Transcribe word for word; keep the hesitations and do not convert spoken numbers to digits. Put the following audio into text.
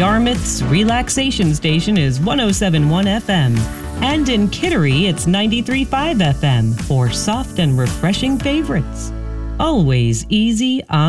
Yarmouth's relaxation station is one oh seven point one F M. And in Kittery, it's ninety-three point five F M for soft and refreshing favorites. Always easy on